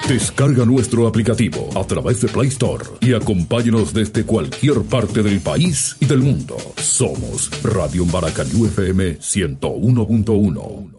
Descarga nuestro aplicativo a través de Play Store y acompáñanos desde cualquier parte del país y del mundo. Somos Radio Maracaibo FM 101.1.